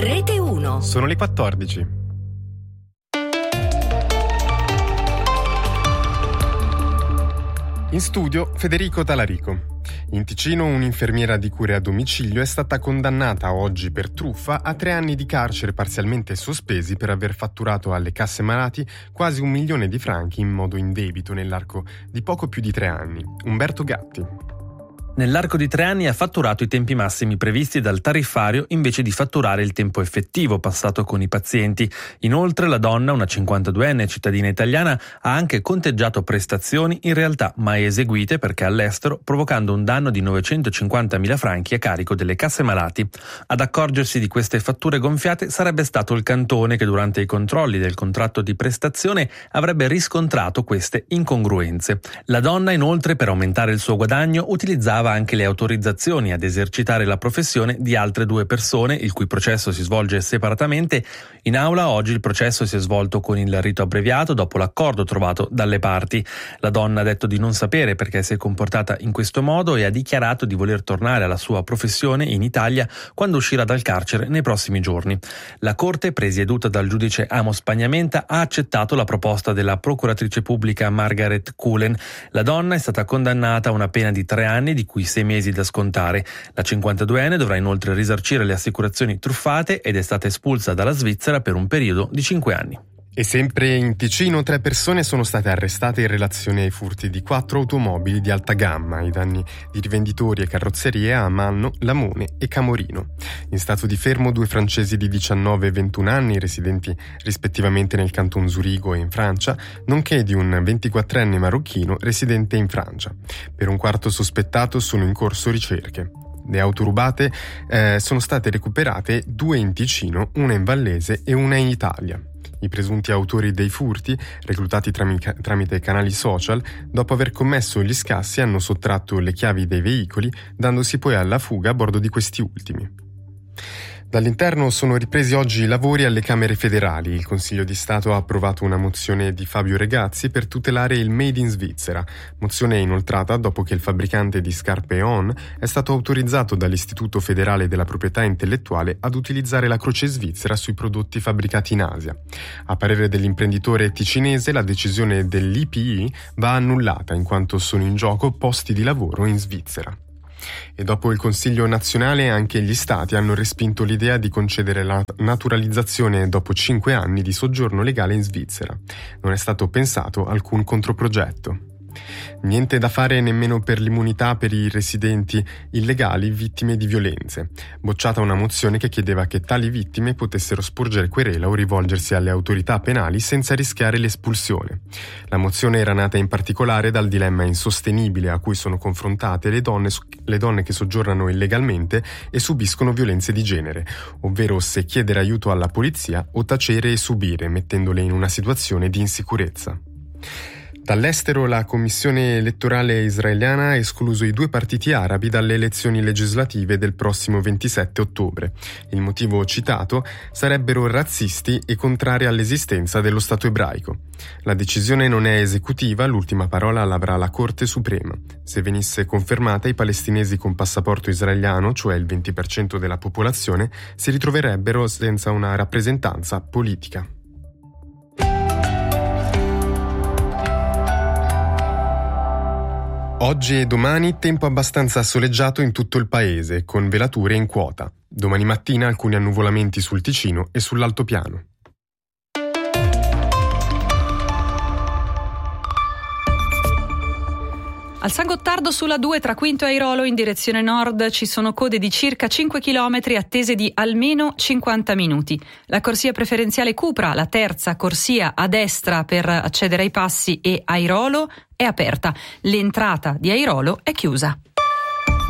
Rete 1. Sono le 14. In studio Federico Talarico. In Ticino un'infermiera di cure a domicilio è stata condannata oggi per truffa a 3 anni di carcere parzialmente sospesi per aver fatturato alle casse malati quasi 1 milione di franchi in modo indebito nell'arco di poco più di 3 anni. Umberto Gatti. Nell'arco di 3 anni ha fatturato i tempi massimi previsti dal tariffario invece di fatturare il tempo effettivo passato con i pazienti. Inoltre la donna, una 52enne cittadina italiana, ha anche conteggiato prestazioni in realtà mai eseguite perché all'estero, provocando un danno di 950.000 franchi a carico delle casse malati. Ad accorgersi di queste fatture gonfiate sarebbe stato il cantone che durante i controlli del contratto di prestazione avrebbe riscontrato queste incongruenze. La donna inoltre, per aumentare il suo guadagno, utilizzava anche le autorizzazioni ad esercitare la professione di altre 2 persone, il cui processo si svolge separatamente. In aula oggi il processo si è svolto con il rito abbreviato dopo l'accordo trovato dalle parti. La donna ha detto di non sapere perché si è comportata in questo modo e ha dichiarato di voler tornare alla sua professione in Italia quando uscirà dal carcere nei prossimi giorni. La Corte, presieduta dal giudice Amos Pagnamenta, ha accettato la proposta della procuratrice pubblica Margaret Cullen. La donna è stata condannata a una pena di 3 anni, di cui 6 mesi da scontare. La 52enne dovrà inoltre risarcire le assicurazioni truffate ed è stata espulsa dalla Svizzera per un periodo di 5 anni. E sempre in Ticino 3 persone sono state arrestate in relazione ai furti di 4 automobili di alta gamma, ai danni di rivenditori e carrozzerie a Manno, Lamone e Camorino. In stato di fermo 2 francesi di 19 e 21 anni, residenti rispettivamente nel canton Zurigo e in Francia, nonché di un 24enne marocchino residente in Francia. Per un quarto sospettato sono in corso ricerche. Le auto rubate sono state recuperate 2 in Ticino, una in Vallese e una in Italia. I presunti autori dei furti, reclutati tramite canali social, dopo aver commesso gli scassi hanno sottratto le chiavi dei veicoli, dandosi poi alla fuga a bordo di questi ultimi. Dall'interno sono ripresi oggi i lavori alle Camere federali. Il Consiglio di Stato ha approvato una mozione di Fabio Regazzi per tutelare il Made in Svizzera. Mozione inoltrata dopo che il fabbricante di scarpe On è stato autorizzato dall'Istituto Federale della Proprietà Intellettuale ad utilizzare la croce svizzera sui prodotti fabbricati in Asia. A parere dell'imprenditore ticinese, la decisione dell'IPI va annullata in quanto sono in gioco posti di lavoro in Svizzera. E dopo il Consiglio nazionale anche gli Stati hanno respinto l'idea di concedere la naturalizzazione dopo 5 anni di soggiorno legale in Svizzera. Non è stato pensato alcun controprogetto. Niente da fare nemmeno per l'immunità per i residenti illegali vittime di violenze. Bocciata una mozione che chiedeva che tali vittime potessero sporgere querela o rivolgersi alle autorità penali senza rischiare l'espulsione. La mozione era nata in particolare dal dilemma insostenibile a cui sono confrontate le donne che soggiornano illegalmente e subiscono violenze di genere, ovvero se chiedere aiuto alla polizia o tacere e subire, mettendole in una situazione di insicurezza. Dall'estero la commissione elettorale israeliana ha escluso i 2 partiti arabi dalle elezioni legislative del prossimo 27 ottobre. Il motivo citato sarebbero razzisti e contrari all'esistenza dello Stato ebraico. La decisione non è esecutiva, l'ultima parola l'avrà la Corte Suprema. Se venisse confermata, i palestinesi con passaporto israeliano, cioè il 20% della popolazione, si ritroverebbero senza una rappresentanza politica. Oggi e domani tempo abbastanza soleggiato in tutto il paese, con velature in quota. Domani mattina alcuni annuvolamenti sul Ticino e sull'altopiano. Al San Gottardo sulla 2 tra Quinto e Airolo in direzione nord ci sono code di circa 5 km attese di almeno 50 minuti. La corsia preferenziale Cupra, la terza corsia a destra per accedere ai passi e Airolo, è aperta. L'entrata di Airolo è chiusa.